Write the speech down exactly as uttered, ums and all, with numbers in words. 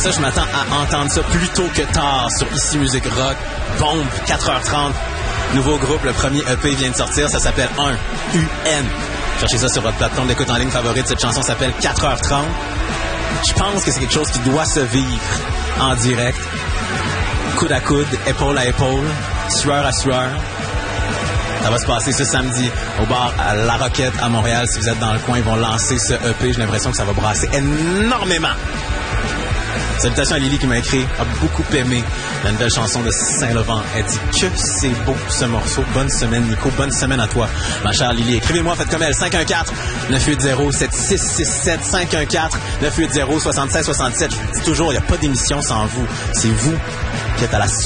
ça, je m'attends à entendre ça plus tôt que tard sur Ici Musique Rock. Bombe, quatre heures trente. Nouveau groupe, le premier E P vient de sortir, ça s'appelle un U N. Cherchez ça sur votre plateforme d'écoute en ligne favorite. Cette chanson s'appelle quatre heures trente. Je pense que c'est quelque chose qui doit se vivre en direct. Coude à coude, épaule à épaule, sueur à sueur. Ça va se passer ce samedi au bar à La Roquette à Montréal. Si vous êtes dans le coin, ils vont lancer ce E P. J'ai l'impression que ça va brasser énormément. Salutations à Lily qui m'a écrit, a beaucoup aimé la nouvelle chanson de Saint-Laurent. Elle dit que c'est beau ce morceau. Bonne semaine Nico, bonne semaine à toi ma chère Lily. Écrivez-moi, faites comme elle, cinq un quatre, neuf huit zéro, sept six six sept, cinq un quatre, neuf huit zéro, soixante-seize soixante-sept. Je vous dis toujours, il n'y a pas d'émission sans vous. C'est vous qui êtes à la